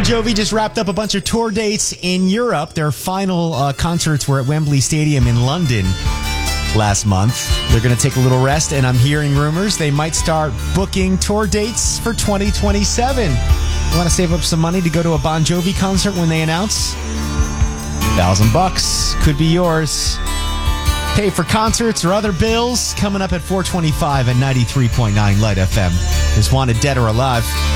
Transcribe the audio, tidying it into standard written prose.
Jovi just wrapped up a bunch of tour dates in Europe. Their final concerts were at Wembley Stadium in London last month. They're going to take a little rest, and I'm hearing rumors they might start booking tour dates for 2027. You want to save up some money to go to a Bon Jovi concert when they announce? $1,000 could be yours. Pay for concerts or other bills coming up at 4:25 at 93.9 Light FM. Is Wanted Dead or Alive.